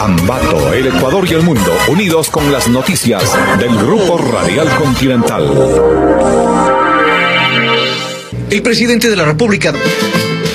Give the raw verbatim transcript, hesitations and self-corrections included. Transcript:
Ambato, el Ecuador y el mundo, unidos con las noticias del Grupo Radial Continental. El presidente de la República...